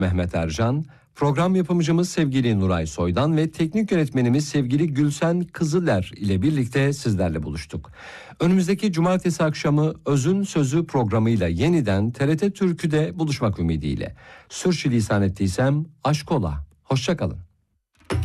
Mehmet Ercan, program yapımcımız sevgili Nuray Soydan ve teknik yönetmenimiz sevgili Gülsen Kızıler ile birlikte sizlerle buluştuk. Önümüzdeki cumartesi akşamı Özün Sözü programıyla yeniden TRT Türkü'de buluşmak ümidiyle. Sürçülisan ettiysem aşk ola. Hoşça kalın.